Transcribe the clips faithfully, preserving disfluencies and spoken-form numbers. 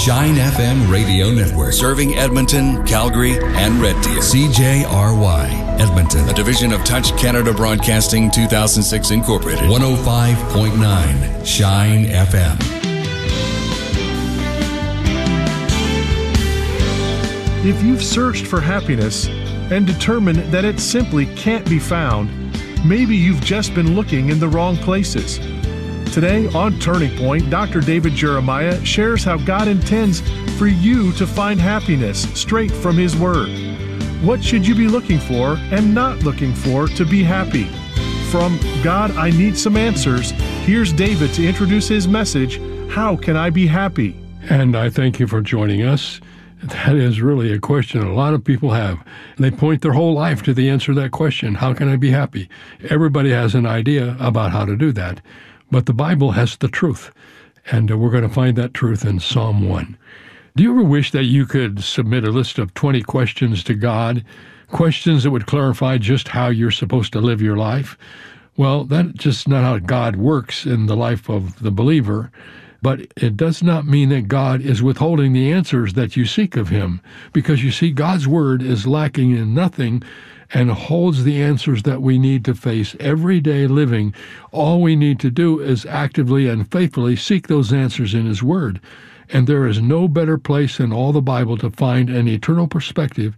Shine F M Radio Network. Serving Edmonton, Calgary, and Red Deer. C J R Y, Edmonton. A division of Touch Canada Broadcasting two thousand six Incorporated. one oh five point nine Shine F M. If you've searched for happiness and determined that it simply can't be found, maybe you've just been looking in the wrong places. Today on Turning Point, Doctor David Jeremiah shares how God intends for you to find happiness straight from His Word. What should you be looking for and not looking for to be happy? From God, I Need Some Answers, here's David to introduce his message, How Can I Be Happy? And I thank you for joining us. That is really a question a lot of people have. They point their whole life to the answer to that question, how can I be happy? Everybody has an idea about how to do that, but the Bible has the truth, and we're going to find that truth in Psalm one. Do you ever wish that you could submit a list of twenty questions to God, questions that would clarify just how you're supposed to live your life? Well, that's just not how God works in the life of the believer. But it does not mean that God is withholding the answers that you seek of Him, because you see, God's Word is lacking in nothing and holds the answers that we need to face everyday living. All we need to do is actively and faithfully seek those answers in His Word. And there is no better place in all the Bible to find an eternal perspective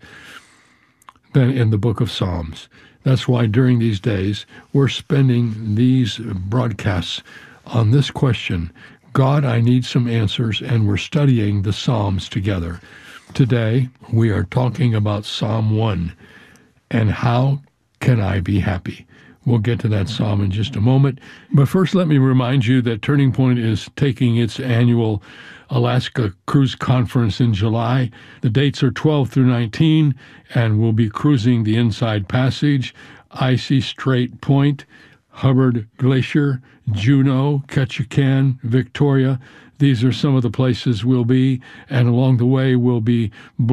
than in the book of Psalms. That's why during these days we're spending these broadcasts on this question, God, I need some answers, and we're studying the Psalms together. Today, we are talking about Psalm one, and how can I be happy? We'll get to that psalm in just a moment. But first, let me remind you that Turning Point is taking its annual Alaska Cruise Conference in July. The dates are twelve through nineteen, and we'll be cruising the Inside Passage, Icy Strait Point, Hubbard Glacier, Juneau, Ketchikan, Victoria. These are some of the places we'll be, and along the way we'll be